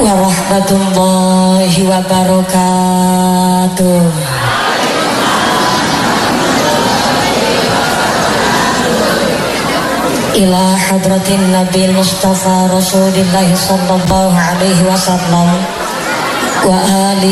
warahmatullahi wabarakatuh. Ila hadratin Nabi Mustafa Rasulillah sallallahu alaihi wasallam wa ali